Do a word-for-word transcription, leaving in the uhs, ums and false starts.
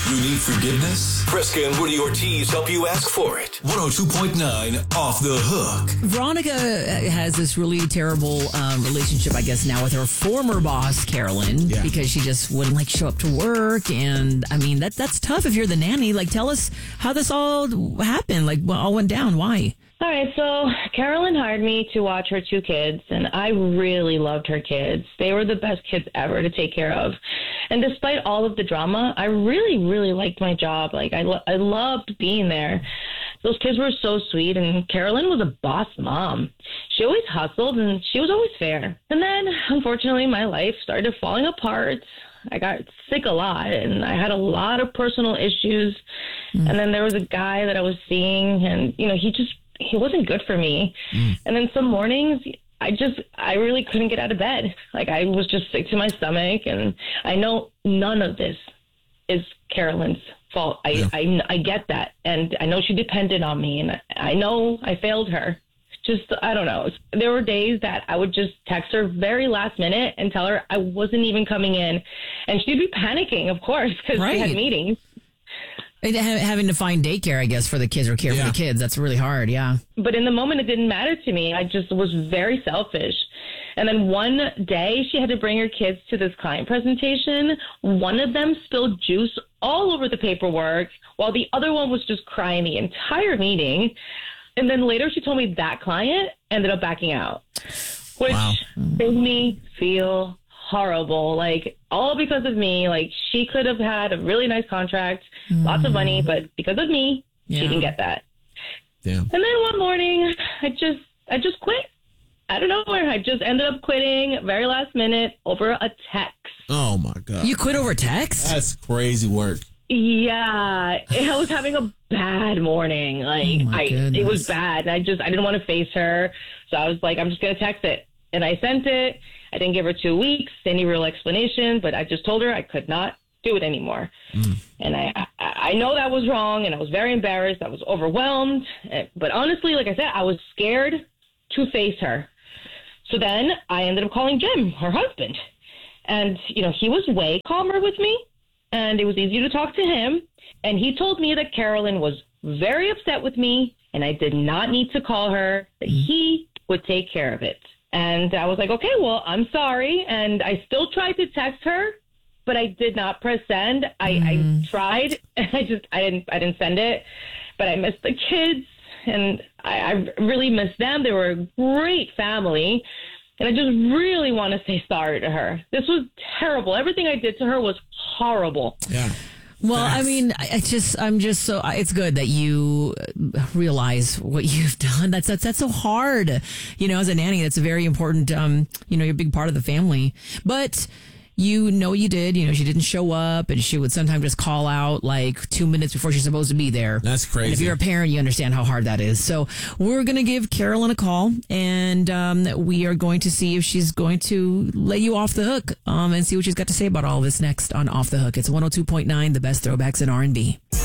You need forgiveness? Fresca and Woody Ortiz help you ask for it. one oh two point nine Off the Hook. Veronica has this really terrible um, relationship, I guess, now with her former boss, Carolyn, Yeah. because she just wouldn't like show up to work. And I mean, that that's tough if you're the nanny. Like, tell us how this all happened, like what all went down. Why? All right, so Carolyn hired me to watch her two kids, and I really loved her kids. They were the best kids ever to take care of. And despite all of the drama, I really, really liked my job. Like, I, lo- I loved being there. Those kids were so sweet, and Carolyn was a boss mom. She always hustled, and she was always fair. And then, unfortunately, my life started falling apart. I got sick a lot, and I had a lot of personal issues. Mm. And then there was a guy that I was seeing, and, you know, he just, he wasn't good for me. Mm. And then some mornings, I just, I really couldn't get out of bed. Like, I was just sick to my stomach. And I know none of this is Carolyn's fault. I, Yeah. I, I get that. And I know she depended on me. And I know I failed her. Just, I don't know. There were days that I would just text her very last minute and tell her I wasn't even coming in. And she'd be panicking, of course, because Right. she had meetings. And ha- having to find daycare, I guess, for the kids or care Yeah. for the kids. That's really hard. Yeah. But in the moment, it didn't matter to me. I just was very selfish. And then one day, she had to bring her kids to this client presentation. One of them spilled juice all over the paperwork, while the other one was just crying the entire meeting. And then later, she told me that client ended up backing out, which Wow. made me feel horrible. Like, all because of me. Like, she could have had a really nice contract, mm. lots of money, but because of me, Yeah. she didn't get that. Damn. And then one morning, I just, I just quit. I don't know where. I just ended up quitting very last minute over a text. Oh my God. You quit over text? That's crazy work. Yeah, I was having a bad morning. Like, Oh my I, goodness. it was bad. I just, I didn't want to face her. So I was like, I'm just going to text it. And I sent it. I didn't give her two weeks, any real explanation, but I just told her I could not do it anymore. Mm. And I, I, I know that was wrong, and I was very embarrassed. I was overwhelmed. But honestly, like I said, I was scared to face her. So then I ended up calling Jim, her husband. And, you know, he was way calmer with me, and it was easy to talk to him. And he told me that Carolyn was very upset with me, and I did not need to call her, that he would take care of it. And I was like, okay, well, I'm sorry. And I still tried to text her, but I did not press send. I, mm. I tried, and I just, I didn't, I didn't send it. But I missed the kids, and I, I really missed them. They were a great family. And I just really want to say sorry to her. This was terrible. Everything I did to her was horrible. Yeah. Well, That's... I mean, I just, I'm just so, it's good that you realize what you've done. That's, that's, that's so hard. You know, as a nanny, that's a very important, um, you know, you're a big part of the family. But you know you did, you know, she didn't show up, and she would sometimes just call out like two minutes before she's supposed to be there. That's crazy. And if you're a parent, you understand how hard that is. So we're going to give Carolyn a call, and um, we are going to see if she's going to let you off the hook um, and see what she's got to say about all this next on Off the Hook. It's one oh two point nine, the best throwbacks in R and B.